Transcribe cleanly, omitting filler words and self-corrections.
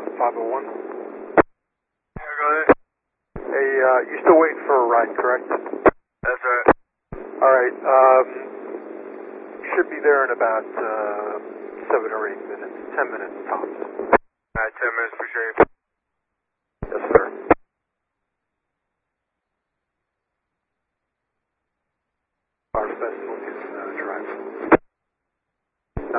501. Yeah, go ahead. Hey, you're still waiting for a ride, correct? That's right. Alright, should be there in about 7 or 8 minutes, 10 minutes tops.